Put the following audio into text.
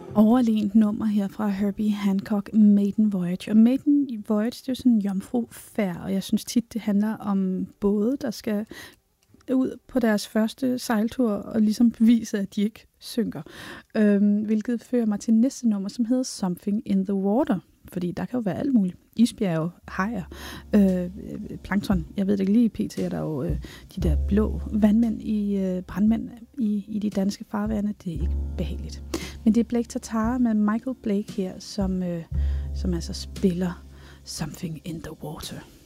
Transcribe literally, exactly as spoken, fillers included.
overlegent nummer her fra Herbie Hancock, Maiden Voyage. Og Maiden Voyage, det er jo sådan en jomfrufærd, og jeg synes tit, det handler om både, der skal ud på deres første sejltur og ligesom bevise, at de ikke synker. Øhm, hvilket fører mig til næste nummer, som hedder Something in the Water. Fordi der kan jo være alt muligt. Isbjerge, hajer, øh, plankton. Jeg ved det ikke lige, pt. Er der jo øh, de der blå vandmænd i øh, brandmænd i, i de danske farvande. Det er ikke behageligt. Men det er Blake Tatara med Michael Blake her, som, øh, som altså spiller Something in the Water.